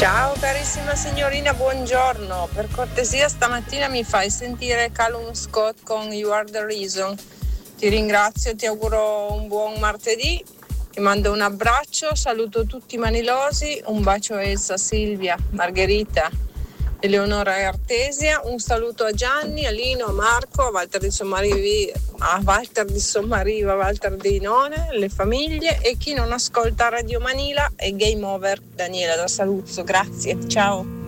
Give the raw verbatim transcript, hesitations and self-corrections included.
Ciao carissima signorina, buongiorno. Per cortesia stamattina mi fai sentire Callum Scott con You Are The Reason. Ti ringrazio, ti auguro un buon martedì, ti mando un abbraccio, saluto tutti i manilosi, un bacio a Elsa, Silvia, Margherita, Eleonora e Artesia, un saluto a Gianni, a Lino, a Marco, a Walter di Sommariva, a Walter di Sommariva, a Walter di Inone, le famiglie e chi non ascolta Radio Manila e Game Over. Daniela da Saluzzo, grazie, ciao.